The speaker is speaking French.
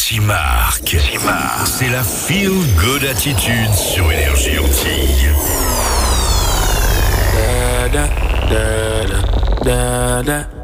Simark. C'est la feel good attitude sur Énergie Antilles. Da, da, da, da, da, da.